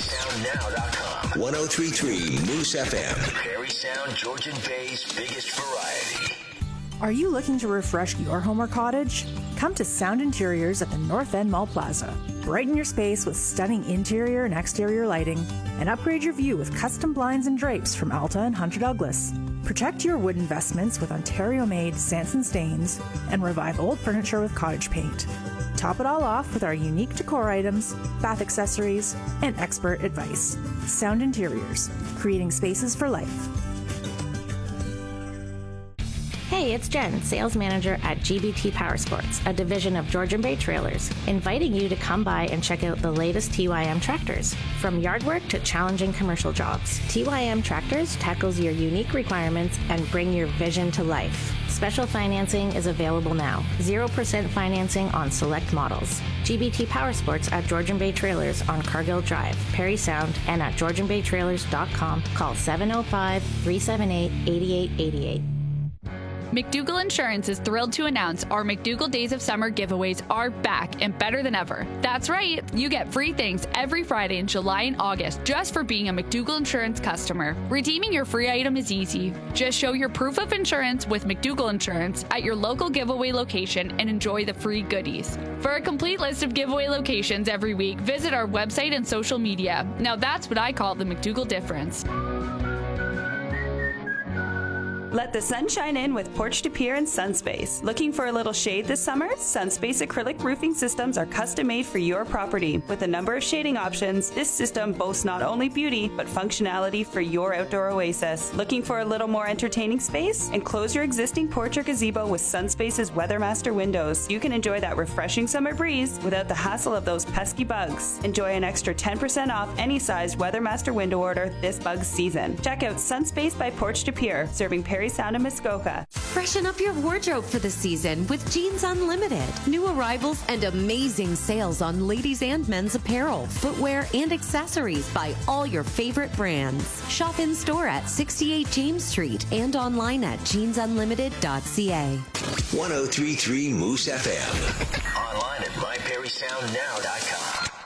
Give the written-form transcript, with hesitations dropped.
PerrySoundNow.com. 103.3 Moose FM. Perry Sound, Georgian Bay's biggest variety. Are you looking to refresh your home or cottage? Come to Sound Interiors at the North End Mall Plaza. Brighten your space with stunning interior and exterior lighting, and upgrade your view with custom blinds and drapes from Alta and Hunter Douglas. Protect your wood investments with Ontario-made Sanson stains, and revive old furniture with cottage paint. Top it all off with our unique decor items, bath accessories, and expert advice. Sound Interiors, creating spaces for life. Hey, it's Jen, sales manager at GBT Powersports, a division of Georgian Bay Trailers, inviting you to come by and check out the latest TYM tractors. From yard work to challenging commercial jobs, TYM Tractors tackles your unique requirements and bring your vision to life. Special financing is available now. 0% financing on select models. GBT Powersports at Georgian Bay Trailers on Cargill Drive, Perry Sound, and at GeorgianBayTrailers.com. Call 705-378-8888. McDougall Insurance is thrilled to announce our McDougall Days of Summer giveaways are back and better than ever. That's right, you get free things every Friday in July and August just for being a McDougall Insurance customer. Redeeming your free item is easy. Just show your proof of insurance with McDougall Insurance at your local giveaway location and enjoy the free goodies. For a complete list of giveaway locations every week, visit our website and social media. Now that's what I call the McDougall difference. Let the sun shine in with Porch to Pier and Sunspace. Looking for a little shade this summer? Sunspace acrylic roofing systems are custom made for your property. With a number of shading options, this system boasts not only beauty, but functionality for your outdoor oasis. Looking for a little more entertaining space? Enclose your existing porch or gazebo with Sunspace's Weathermaster windows. You can enjoy that refreshing summer breeze without the hassle of those pesky bugs. Enjoy an extra 10% off any size Weathermaster window order this bug season. Check out Sunspace by Porch to Pier, serving Perry Sound and Muskoka. Freshen up your wardrobe for the season with Jeans Unlimited. New arrivals and amazing sales on ladies and men's apparel, footwear, and accessories by all your favorite brands. Shop in store at 68 James Street and online at jeansunlimited.ca. 103.3 Moose FM. Online at MyPerrySoundNow.com.